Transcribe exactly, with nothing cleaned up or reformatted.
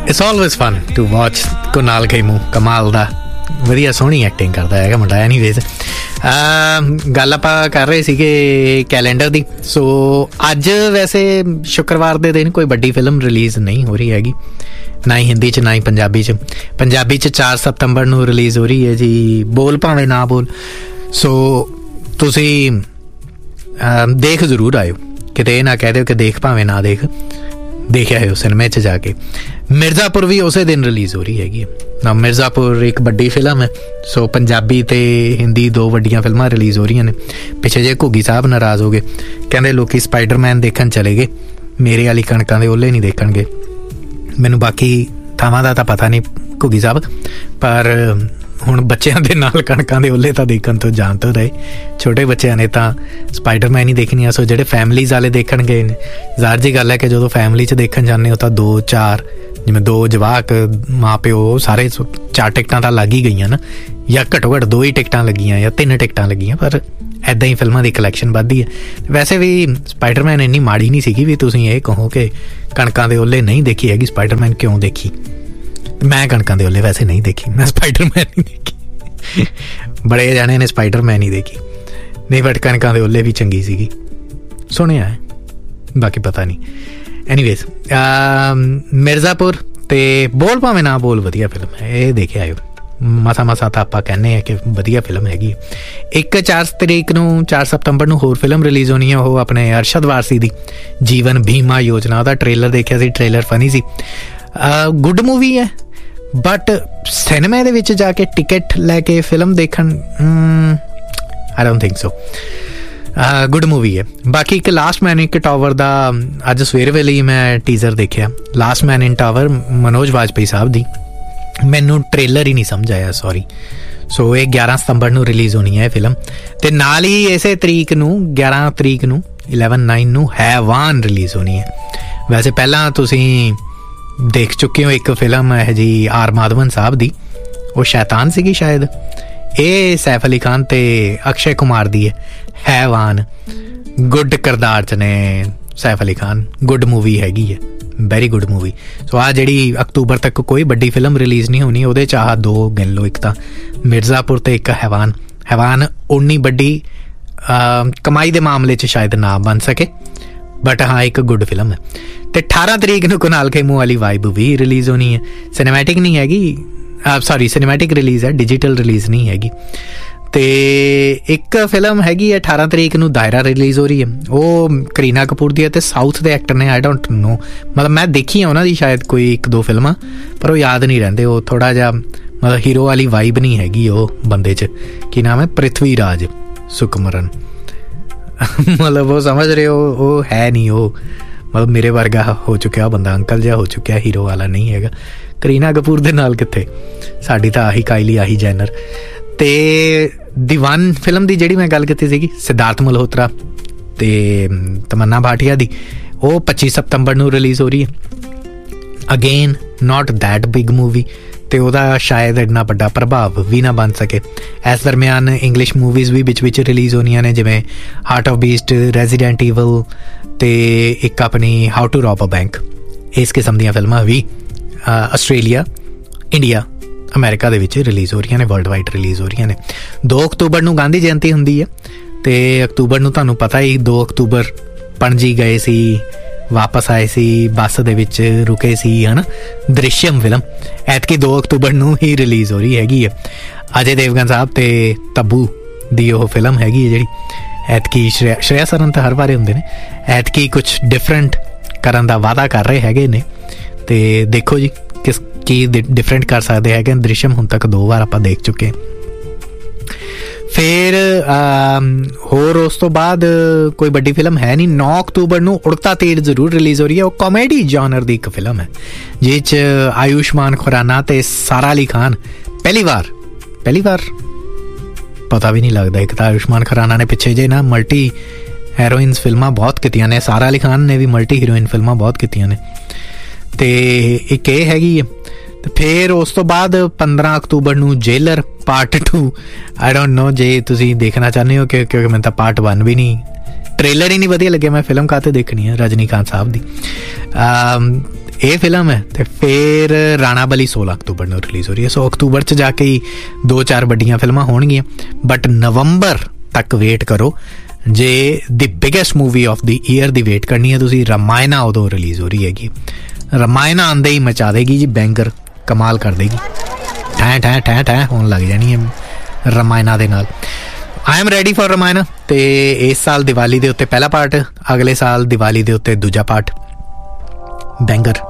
It's always fun to watch Kunal ਖੈਮੂ। ਕਮਾਲ ਦਾ ਵਧੀਆ ਸੋਹਣੀ ਐਕਟਿੰਗ ਕਰਦਾ ਹੈਗਾ ਮੁੰਡਾ। ਐਨੀਵੇਜ਼ ਗੱਲ ਆਪਾਂ ਕਰ ਰਹੇ ਸੀਗੇ ਕੈਲੰਡਰ ਦੀ। ਸੋ ਅੱਜ ਵੈਸੇ ਸ਼ੁੱਕਰਵਾਰ ਦੇ ਦਿਨ ਕੋਈ ਵੱਡੀ ਫਿਲਮ ਰਿਲੀਜ਼ ਨਹੀਂ ਹੋ ਰਹੀ ਹੈਗੀ, ਨਾ ਹੀ ਹਿੰਦੀ 'ਚ ਨਾ ਹੀ ਪੰਜਾਬੀ 'ਚ। ਪੰਜਾਬੀ 'ਚ ਚਾਰ ਸਤੰਬਰ ਨੂੰ ਰਿਲੀਜ਼ ਹੋ ਰਹੀ ਹੈ ਜੀ ਬੋਲ ਭਾਵੇਂ ਨਾ ਬੋਲ। ਸੋ ਤੁਸੀਂ ਦੇਖ ਜ਼ਰੂਰ ਆਇਓ, ਕਿਤੇ ਇਹ ਨਾ ਕਹਿ ਦਿਓ ਕਿ ਦੇਖ ਭਾਵੇਂ ਨਾ ਦੇਖ, ਦੇਖ ਆਇਓ ਸਿਨੇਮੇ 'ਚ ਜਾ ਕੇ। ਮਿਰਜ਼ਾਪੁਰ ਵੀ ਉਸੇ ਦਿਨ ਰਿਲੀਜ਼ ਹੋ ਰਹੀ ਹੈਗੀ ਨਾ। ਮਿਰਜ਼ਾਪੁਰ ਇੱਕ ਵੱਡੀ ਫਿਲਮ ਹੈ। ਸੋ ਪੰਜਾਬੀ ਅਤੇ ਹਿੰਦੀ ਦੋ ਵੱਡੀਆਂ ਫਿਲਮਾਂ ਰਿਲੀਜ਼ ਹੋ ਰਹੀਆਂ ਨੇ। ਪਿੱਛੇ ਜੇ ਘੁੱਗੀ ਸਾਹਿਬ ਨਾਰਾਜ਼ ਹੋ ਗਏ, ਕਹਿੰਦੇ ਲੋਕ ਸਪਾਈਡਰਮੈਨ ਦੇਖਣ ਚਲੇ ਗਏ, ਮੇਰੇ ਵਾਲੀ ਕਣਕਾਂ ਦੇ ਓਲੇ ਨਹੀਂ ਦੇਖਣਗੇ। ਮੈਨੂੰ ਬਾਕੀ ਥਾਵਾਂ ਦਾ ਤਾਂ ਪਤਾ ਨਹੀਂ ਘੁੱਗੀ ਸਾਹਿਬ, ਪਰ ਹੁਣ ਬੱਚਿਆਂ ਦੇ ਨਾਲ ਕਣਕਾਂ ਦੇ ਓਲੇ ਤਾਂ ਦੇਖਣ ਤੋਂ ਜਾਣ ਤੋਂ ਰਹੇ। ਛੋਟੇ ਬੱਚਿਆਂ ਨੇ ਤਾਂ ਸਪਾਈਡਰਮੈਨ ਹੀ ਦੇਖਣੀ ਆ। ਸੋ ਜਿਹੜੇ ਫੈਮਲੀਜ਼ ਵਾਲੇ ਦੇਖਣ ਗਏ ਨੇ, ਜ਼ਾਹਰ ਜੀ ਗੱਲ ਹੈ ਕਿ ਜਦੋਂ ਫੈਮਲੀ 'ਚ ਦੇਖਣ ਜਾਂਦੇ ਹੋ ਤਾਂ ਦੋ ਚਾਰ, ਜਿਵੇਂ ਦੋ ਜਵਾਕ ਮਾਂ ਪਿਓ ਸਾਰੇ, ਚਾਰ ਟਿਕਟਾਂ ਤਾਂ ਲੱਗ ਹੀ ਗਈਆਂ ਨਾ, ਜਾਂ ਘੱਟੋ ਘੱਟ ਦੋ ਹੀ ਟਿਕਟਾਂ ਲੱਗੀਆਂ ਜਾਂ ਤਿੰਨ ਟਿਕਟਾਂ ਲੱਗੀਆਂ। ਪਰ ਇੱਦਾਂ ਹੀ ਫਿਲਮਾਂ ਦੀ ਕਲੈਕਸ਼ਨ ਵੱਧਦੀ ਹੈ। ਵੈਸੇ ਵੀ ਸਪਾਈਡਰਮੈਨ ਇੰਨੀ ਮਾੜੀ ਨਹੀਂ ਸੀਗੀ ਵੀ ਤੁਸੀਂ ਇਹ ਕਹੋ ਕਿ ਕਣਕਾਂ ਦੇ ਓਲੇ ਨਹੀਂ ਦੇਖੀ ਹੈਗੀ। ਸਪਾਈਡਰਮੈਨ ਕਿਉਂ ਦੇਖੀ? ਮੈਂ ਕਣਕਾਂ ਦੇ ਓਲੇ ਵੈਸੇ ਨਹੀਂ ਦੇਖੀ, ਮੈਂ ਸਪਾਈਡਰਮੈਨ ਹੀ ਦੇਖੀ। ਬੜੇ ਜਾਣੇ ਨੇ ਸਪਾਈਡਰਮੈਨ ਹੀ ਦੇਖੀ ਨਹੀਂ, ਬਟ ਕਣਕਾਂ ਦੇ ਓਲੇ ਵੀ ਚੰਗੀ ਸੀਗੀ, ਸੁਣਿਆ ਹੈ, ਬਾਕੀ ਪਤਾ ਨਹੀਂ। ਐਨੀਵੇਜ਼ ਮਿਰਜ਼ਾਪੁਰ ਅਤੇ ਬੋਲ ਭਾਵੇਂ ਨਾ ਬੋਲ ਵਧੀਆ ਫਿਲਮ ਹੈ, ਇਹ ਦੇਖਿਆ ਆਇਓ। ਮਸਾ ਮਸਾ ਤਾਂ ਆਪਾਂ ਕਹਿੰਦੇ ਹਾਂ ਕਿ ਵਧੀਆ ਫਿਲਮ ਹੈਗੀ। ਇੱਕ ਚਾਰ ਤਰੀਕ ਨੂੰ ਚਾਰ ਸਤੰਬਰ ਨੂੰ ਹੋਰ ਫਿਲਮ ਰਿਲੀਜ਼ ਹੋਣੀ ਹੈ, ਉਹ ਆਪਣੇ ਅਰਸ਼ਦ ਵਾਰਸੀ ਦੀ ਜੀਵਨ ਬੀਮਾ ਯੋਜਨਾ। ਉਹਦਾ ਟ੍ਰੇਲਰ ਦੇਖਿਆ ਸੀ, ਟ੍ਰੇਲਰ ਫਨੀ ਸੀ, ਗੁੱਡ ਮੂਵੀ ਹੈ। ਬਟ ਸਿਨੇਮੇ ਦੇ ਵਿੱਚ ਜਾ ਕੇ ਟਿਕਟ ਲੈ ਕੇ ਫਿਲਮ ਦੇਖਣ, I don't think so. Good movie ਹੈ। ਬਾਕੀ ਇੱਕ ਲਾਸਟ ਮੈਨ ਇਨ ਟਾਵਰ ਦਾ ਅੱਜ ਸਵੇਰ ਵੇਲੇ ਹੀ ਮੈਂ ਟੀਜ਼ਰ ਦੇਖਿਆ। ਲਾਸਟ ਮੈਨ ਇਨ ਟਾਵਰ ਮਨੋਜ ਵਾਜਪਾਈ ਸਾਹਿਬ ਦੀ, ਮੈਨੂੰ ਟ੍ਰੇਲਰ ਹੀ ਨਹੀਂ ਸਮਝ ਆਇਆ, ਸੌਰੀ। ਸੋ ਇਹ ਗਿਆਰਾਂ ਸਤੰਬਰ ਨੂੰ ਰਿਲੀਜ਼ ਹੋਣੀ ਹੈ ਇਹ ਫਿਲਮ। ਅਤੇ ਨਾਲ ਹੀ ਇਸੇ ਤਰੀਕ ਨੂੰ ਗਿਆਰਾਂ ਤਰੀਕ ਨੂੰ ਇਲੈਵਨ ਨਾਈਨ ਨੂੰ ਹੈਵਾਨ ਰਿਲੀਜ਼ ਹੋਣੀ ਹੈ। ਵੈਸੇ ਪਹਿਲਾਂ ਤੁਸੀਂ ਦੇਖ ਚੁੱਕੇ ਹੋ ਇੱਕ ਫਿਲਮ ਹੈ ਜੀ ਆਰ ਮਾਧਵਨ ਸਾਹਿਬ ਦੀ, ਉਹ ਸ਼ੈਤਾਨ ਸੀਗੀ ਸ਼ਾਇਦ। ਇਹ ਸੈਫ ਅਲੀ ਖਾਨ ਅਤੇ ਅਕਸ਼ੇ ਕੁਮਾਰ ਦੀ ਹੈ ਹੈਵਾਨ। ਗੁੱਡ ਕਿਰਦਾਰ 'ਚ ਨੇ ਸੈਫ ਅਲੀ ਖਾਨ, ਗੁੱਡ ਮੂਵੀ ਹੈਗੀ ਹੈ, ਵੈਰੀ ਗੁੱਡ ਮੂਵੀ। ਸੋ ਆਹ ਜਿਹੜੀ ਅਕਤੂਬਰ ਤੱਕ ਕੋਈ ਵੱਡੀ ਫਿਲਮ ਰਿਲੀਜ਼ ਨਹੀਂ ਹੋਣੀ, ਉਹਦੇ 'ਚ ਆਹ ਦੋ ਗਿਣ ਲਓ, ਇੱਕ ਤਾਂ ਮਿਰਜ਼ਾਪੁਰ ਅਤੇ ਇੱਕ ਹੈਵਾਨ। ਹੈਵਾਨ ਓਨੀ ਵੱਡੀ ਕਮਾਈ ਦੇ ਮਾਮਲੇ 'ਚ ਸ਼ਾਇਦ ਨਾ ਬਣ ਸਕੇ, ਬਟ ਹਾਂ ਇੱਕ ਗੁੱਡ ਫਿਲਮ ਹੈ। ਅਤੇ ਅਠਾਰਾਂ ਤਰੀਕ ਨੂੰ ਕੁਨਾਲ ਖੈਮੂ ਵਾਲੀ ਵਾਈਬ ਵੀ ਰਿਲੀਜ਼ ਹੋਣੀ ਹੈ। ਸਿਨੇਮੈਟਿਕ ਨਹੀਂ ਹੈਗੀ, ਸੌਰੀ ਸਿਨੇਮੈਟਿਕ ਰਿਲੀਜ਼ ਹੈ, ਡਿਜੀਟਲ ਰਿਲੀਜ਼ ਨਹੀਂ ਹੈਗੀ। ਅਤੇ ਇੱਕ ਫਿਲਮ ਹੈਗੀ ਹੈ ਅਠਾਰਾਂ ਤਰੀਕ ਨੂੰ ਦਾਇਰਾ ਰਿਲੀਜ਼ ਹੋ ਰਹੀ ਹੈ, ਉਹ ਕਰੀਨਾ ਕਪੂਰ ਦੀ ਹੈ ਅਤੇ ਸਾਊਥ ਦੇ ਐਕਟਰ ਨੇ, ਆਈ ਡੋਂਟ ਨੋ, ਮਤਲਬ ਮੈਂ ਦੇਖੀ ਆ ਉਹਨਾਂ ਦੀ ਸ਼ਾਇਦ ਕੋਈ ਇੱਕ ਦੋ ਫਿਲਮਾਂ, ਪਰ ਉਹ ਯਾਦ ਨਹੀਂ ਰਹਿੰਦੇ। ਉਹ ਥੋੜ੍ਹਾ ਜਿਹਾ ਮਤਲਬ ਹੀਰੋ ਵਾਲੀ ਵਾਈਬ ਨਹੀਂ ਹੈਗੀ ਉਹ ਬੰਦੇ 'ਚ। ਕੀ ਨਾਮ ਹੈ? ਪ੍ਰਿਥਵੀ ਰਾਜ ਸੁਕਮਰਨ, ਮਤਲਬ ਉਹ ਸਮਝ ਰਹੇ ਹੋ, ਉਹ ਹੈ ਨਹੀਂ, ਉਹ ਮਤਲਬ ਮੇਰੇ ਵਰਗਾ ਹੋ ਚੁੱਕਿਆ ਬੰਦਾ, ਅੰਕਲ ਜਿਹਾ ਹੋ ਚੁੱਕਿਆ, ਹੀਰੋ ਵਾਲਾ ਨਹੀਂ ਹੈਗਾ। ਕਰੀਨਾ ਕਪੂਰ ਦੇ ਨਾਲ ਕਿੱਥੇ, ਸਾਡੀ ਤਾਂ ਆਹੀ ਕਾਇਲੀ ਆਹੀ ਜੈਨਰ। ਅਤੇ ਦੀਵਾਨ ਫਿਲਮ ਦੀ ਜਿਹੜੀ ਮੈਂ ਗੱਲ ਕੀਤੀ ਸੀਗੀ ਸਿਧਾਰਥ ਮਲਹੋਤਰਾ ਅਤੇ ਤਮੰਨਾ ਭਾਟੀਆ ਦੀ, ਉਹ ਪੱਚੀ ਸਤੰਬਰ ਨੂੰ ਰਿਲੀਜ਼ ਹੋ ਰਹੀ ਹੈ। Again not that big movie, ਅਤੇ ਉਹਦਾ ਸ਼ਾਇਦ ਇੰਨਾ ਵੱਡਾ ਪ੍ਰਭਾਵ ਵੀ ਨਾ ਬਣ ਸਕੇ। ਇਸ ਦਰਮਿਆਨ ਇੰਗਲਿਸ਼ ਮੂਵੀਜ਼ ਵੀ ਵਿੱਚ ਵਿੱਚ ਰਿਲੀਜ਼ ਹੋਣੀਆਂ ਨੇ, ਜਿਵੇਂ heart of beast, resident evil ਅਤੇ ਇੱਕ ਆਪਣੀ ਹਾਊ ਟੂ ਰੌਬ ਅ ਬੈਂਕ। ਇਸ ਕਿਸਮ ਦੀਆਂ ਫਿਲਮਾਂ ਵੀ ਆਸਟ੍ਰੇਲੀਆ, ਇੰਡੀਆ, ਅਮਰੀਕਾ ਦੇ ਵਿੱਚ ਰਿਲੀਜ਼ ਹੋ ਰਹੀਆਂ ਨੇ, ਵਰਲਡ ਵਾਈਡ ਰਿਲੀਜ਼ ਹੋ ਰਹੀਆਂ ਨੇ। ਦੋ ਅਕਤੂਬਰ ਨੂੰ ਗਾਂਧੀ ਜਯੰਤੀ ਹੁੰਦੀ ਹੈ, ਅਤੇ ਅਕਤੂਬਰ ਨੂੰ ਤੁਹਾਨੂੰ ਪਤਾ ਹੀ ਦੋ ਅਕਤੂਬਰ ਪਣਜੀ ਗਏ ਸੀ, ਵਾਪਸ ਆਏ ਸੀ, ਬੱਸ ਦੇ ਵਿੱਚ ਰੁਕੇ ਸੀ, ਹੈ ਨਾ। ਦ੍ਰਿਸ਼ਯਮ ਫਿਲਮ ਐਤਕੀ ਦੋ ਅਕਤੂਬਰ ਨੂੰ ਹੀ ਰਿਲੀਜ਼ ਹੋ ਰਹੀ ਹੈਗੀ ਹੈ। ਅਜੇ ਦੇਵਗਨ ਸਾਹਿਬ ਅਤੇ ਤੱਬੂ ਦੀ ਉਹ ਫਿਲਮ ਹੈਗੀ ਹੈ ਜਿਹੜੀ ਐਤਕੀ ਸ਼੍ਰੇਆ ਸ਼੍ਰੇਆ ਸਰਨ ਤਾਂ ਹਰ ਵਾਰੇ ਹੁੰਦੇ ਨੇ, ਐਤਕੀ ਕੁਛ ਡਿਫਰੈਂਟ ਕਰਨ ਦਾ ਵਾਅਦਾ ਕਰ ਰਹੇ ਹੈਗੇ ਨੇ। ਅਤੇ ਦੇਖੋ ਜੀ ਕਿਸ ਕੀ ਡਿਫਰੈਂਟ ਕਰ ਸਕਦੇ ਹੈਗੇ। ਦ੍ਰਿਸ਼ਯਮ ਹੁਣ ਤੱਕ ਦੋ ਵਾਰ ਆਪਾਂ ਦੇਖ ਚੁੱਕੇ। ਫਿਰ ਹੋਰ ਉਸ ਤੋਂ ਬਾਅਦ ਕੋਈ ਵੱਡੀ ਫਿਲਮ ਹੈ ਨਹੀਂ। ਨੌ ਅਕਤੂਬਰ ਨੂੰ ਉੜਤਾ ਤੀਰ ਜ਼ਰੂਰ ਰਿਲੀਜ਼ ਹੋ ਰਹੀ ਹੈ। ਉਹ ਕਾਮੇਡੀ ਜੌਨਰ ਦੀ ਇੱਕ ਫਿਲਮ ਹੈ, ਜਿਸ 'ਚ ਆਯੁਸ਼ਮਾਨ ਖੁਰਾਨਾ ਅਤੇ ਸਾਰਾ ਅਲੀ ਖਾਨ ਪਹਿਲੀ ਵਾਰ ਪਹਿਲੀ ਵਾਰ ਪਤਾ ਵੀ ਨਹੀਂ ਲੱਗਦਾ। ਇੱਕ ਤਾਂ ਆਯੁਸ਼ਮਾਨ ਖੁਰਾਨਾ ਨੇ ਪਿੱਛੇ ਜੇ ਨਾ ਮਲਟੀ ਹੈਰੋਇਨਸ ਫਿਲਮਾਂ ਬਹੁਤ ਕੀਤੀਆਂ ਨੇ, ਸਾਰਾ ਅਲੀ ਖਾਨ ਨੇ ਵੀ ਮਲਟੀ ਹੀਰੋਇਨ ਫਿਲਮਾਂ ਬਹੁਤ ਕੀਤੀਆਂ ਨੇ। ਅਤੇ ਇੱਕ ਇਹ ਹੈਗੀ ਹੈ। ਅਤੇ ਫਿਰ ਉਸ ਤੋਂ ਬਾਅਦ ਪੰਦਰਾਂ ਅਕਤੂਬਰ ਨੂੰ jailer part two. I don't know ਜੇ ਤੁਸੀਂ ਦੇਖਣਾ ਚਾਹੁੰਦੇ ਹੋ, ਕਿ ਕਿਉਂਕਿ ਮੈਨੂੰ ਤਾਂ ਪਾਰਟ ਵਨ ਵੀ ਨਹੀਂ, ਟ੍ਰੇਲਰ ਹੀ ਨਹੀਂ ਵਧੀਆ ਲੱਗਿਆ। ਮੈਂ ਫਿਲਮ ਕਾਹਤੇ ਦੇਖਣੀ ਹੈ ਰਜਨੀਕਾਂਤ ਸਾਹਿਬ ਦੀ। ਇਹ ਫਿਲਮ ਹੈ ਤੇ ਫਿਰ ਰਾਣਾ ਬਲੀ ਸੋਲਾਂ ਅਕਤੂਬਰ ਨੂੰ ਰਿਲੀਜ਼ ਹੋ ਰਹੀ ਹੈ। ਸੋ ਅਕਤੂਬਰ 'ਚ ਜਾ ਕੇ ਹੀ ਦੋ ਚਾਰ ਵੱਡੀਆਂ ਫਿਲਮਾਂ ਹੋਣਗੀਆਂ, ਬਟ ਨਵੰਬਰ ਤੱਕ ਵੇਟ ਕਰੋ। ਜੇ ਦੀ biggest movie of the year the wait ਕਰਨੀ ਹੈ ਤੁਸੀਂ, ਰਮਾਇਣਾ ਉਦੋਂ ਰਿਲੀਜ਼ ਹੋ ਰਹੀ ਹੈਗੀ। ਰਮਾਇਣਾ ਆਉਂਦੇ ਹੀ ਮਚਾ ਦੇਗੀ ਜੀ, ਬੈਂਗਰ ਕਮਾਲ ਕਰ ਦੇਗੀ, ਠੈਂ ਠੈਂ ਠੈਂ ਠੈਂ ਹੋਣ ਲੱਗ ਜਾਣੀ ਹੈ ਰਮਾਇਣਾ ਦੇ ਨਾਲ। I am ready for ਰਮਾਇਣਾ। ਤੇ ਇਸ ਸਾਲ ਦੀਵਾਲੀ ਦੇ ਉੱਤੇ ਪਹਿਲਾ ਪਾਰਟ, ਅਗਲੇ ਸਾਲ ਦੀਵਾਲੀ ਦੇ ਉੱਤੇ ਦੂਜਾ ਪਾਰਟ, ਬੈਂਗਰ।